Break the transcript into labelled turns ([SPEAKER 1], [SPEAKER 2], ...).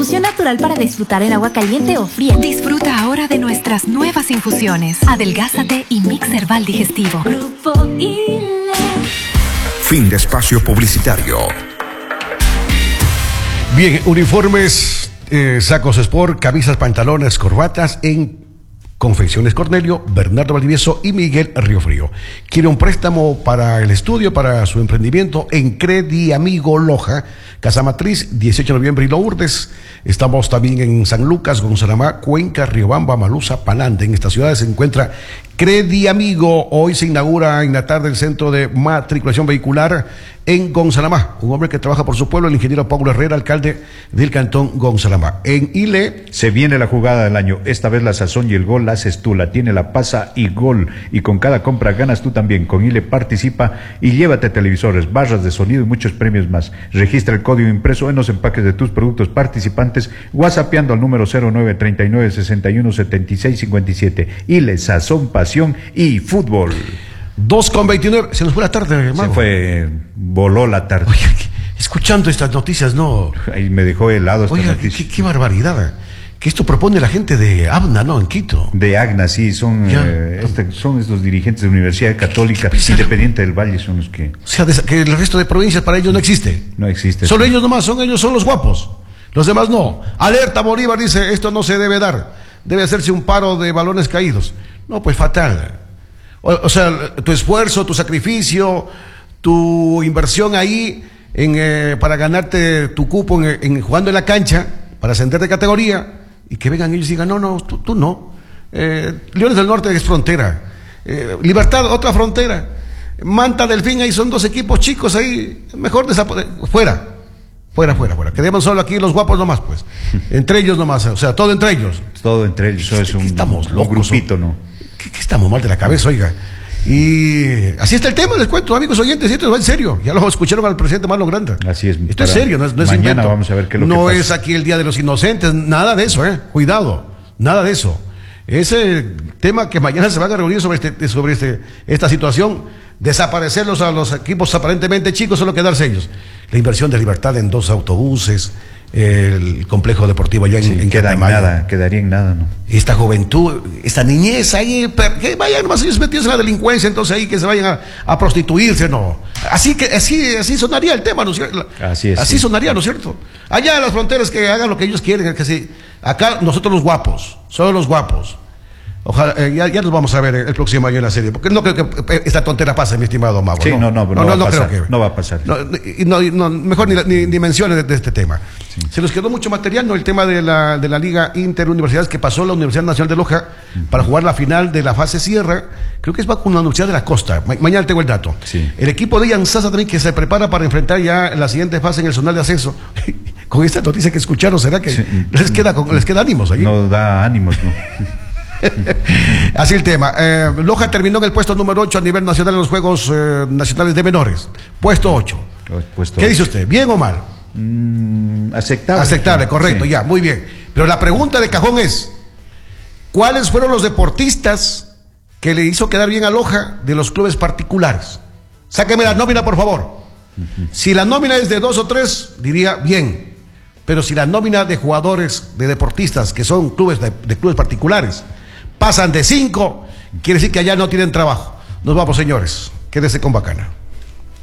[SPEAKER 1] infusión natural para disfrutar en agua caliente o fría.
[SPEAKER 2] Disfruta ahora de nuestras nuevas infusiones. Adelgázate y Mix Herbal Digestivo.
[SPEAKER 1] Grupo ILE.
[SPEAKER 3] Fin de espacio publicitario.
[SPEAKER 4] Bien, uniformes, sacos sport, camisas, pantalones, corbatas en Confecciones Cornelio, Bernardo Valdivieso y Miguel Riofrío. ¿Quiere un préstamo para el estudio, para su emprendimiento? En Credi Amigo Loja, Casa Matriz, 18 de noviembre y Lourdes. Estamos también en San Lucas, Gonzalamá, Cuenca, Riobamba, Malusa, Palanda. En estas ciudades se encuentra Credi Amigo. Hoy se inaugura en la tarde el centro de matriculación vehicular en Gonzalamá. Un hombre que trabaja por su pueblo, el ingeniero Paulo Herrera, alcalde del cantón Gonzalamá. En ILE.
[SPEAKER 5] Se viene la jugada del año. Esta vez la sazón y el gol la haces tú. La tiene, la pasa y gol. Y con cada compra ganas tú también. Con ILE participa y llévate televisores, barras de sonido y muchos premios más. Registra el código impreso en los empaques de tus productos participantes, whatsappeando al número 0939-617657. ILE, sazón, pasión y fútbol.
[SPEAKER 4] 2:29, se nos fue la tarde, hermano.
[SPEAKER 5] Se fue, voló la tarde.
[SPEAKER 4] Oye, escuchando estas noticias, no.
[SPEAKER 5] Ahí me dejó helado esta noticia.
[SPEAKER 4] Qué barbaridad. Que esto propone la gente de ABNA, ¿no? En Quito.
[SPEAKER 5] De AGNA, sí, son estos dirigentes de Universidad Católica Independiente del Valle, son los que...
[SPEAKER 4] O sea, que el resto de provincias para ellos no existe.
[SPEAKER 5] No existe.
[SPEAKER 4] Solo ellos nomás, son los guapos. Los demás no. Alerta Bolívar dice, esto no se debe dar. Debe hacerse un paro de balones caídos. No, pues fatal. O sea, tu esfuerzo, tu sacrificio, tu inversión ahí para ganarte tu cupo en jugando en la cancha, para ascender de categoría, y que vengan ellos y digan, no, tú no. Leones del Norte es frontera. Libertad, otra frontera. Manta, Delfín, ahí son dos equipos chicos ahí. Mejor fuera. Quedemos solo aquí los guapos nomás, pues. Entre ellos nomás, o sea, todo entre ellos.
[SPEAKER 5] Todo entre ellos, eso es
[SPEAKER 4] estamos locos,
[SPEAKER 5] un grupito, ¿no?
[SPEAKER 4] ¿Qué estamos mal de la cabeza, oiga? Y así está el tema, les cuento, amigos oyentes, y esto va en serio. Ya lo escucharon al presidente Marlon Granda.
[SPEAKER 5] Así es.
[SPEAKER 4] Esto es serio, no es
[SPEAKER 5] mañana
[SPEAKER 4] invento.
[SPEAKER 5] Vamos a ver qué es lo que
[SPEAKER 4] no
[SPEAKER 5] pasa.
[SPEAKER 4] Es aquí el Día de los Inocentes, nada de eso, cuidado, nada de eso. Ese tema que mañana se van a reunir sobre esta situación, desaparecerlos a los equipos aparentemente chicos, solo quedarse ellos. La inversión de Libertad en 2 autobuses, el complejo deportivo allá en
[SPEAKER 5] quedaría en nada, ¿no?
[SPEAKER 4] Esta juventud, esta niñez ahí, que vayan más ellos metidos en la delincuencia, entonces ahí que se vayan a prostituirse, ¿no? Así sonaría el tema, ¿no es cierto?
[SPEAKER 5] Así es.
[SPEAKER 4] Así sonaría, ¿no es cierto? Allá en las fronteras que hagan lo que ellos quieren, que sí. Acá nosotros los guapos, solo los guapos. Ojalá, ya nos vamos a ver el próximo año en la serie, porque no creo que esta tontera pase, mi estimado Mago.
[SPEAKER 5] Sí, no va a pasar.
[SPEAKER 4] Mejor ni menciones de este tema. Sí. Se nos quedó mucho material, ¿no? El tema de la Liga Interuniversidades que pasó la Universidad Nacional de Loja para jugar la final de la fase Sierra. Creo que es con la Universidad de la Costa. Mañana tengo el dato. Sí. El equipo de Ian Sasa también que se prepara para enfrentar ya la siguiente fase en el zonal de ascenso. Con esta noticia que escucharon, ¿será que les queda ánimos ahí?
[SPEAKER 5] No da ánimos, ¿no?
[SPEAKER 4] Así el tema. Loja terminó en el puesto número 8 a nivel nacional en los Juegos Nacionales de Menores. Puesto 8. ¿Qué dice usted? ¿Bien o mal?
[SPEAKER 5] Aceptable.
[SPEAKER 4] Aceptable, correcto, sí. Ya, muy bien. Pero la pregunta de cajón es, ¿cuáles fueron los deportistas que le hizo quedar bien a Loja de los clubes particulares? Sáqueme la nómina, por favor. Si la nómina es de 2 o 3, diría bien. Pero si la nómina de jugadores, de deportistas, que son clubes de clubes particulares, pasan de 5, quiere decir que allá no tienen trabajo. Nos vamos, señores. Quédese con Bacana.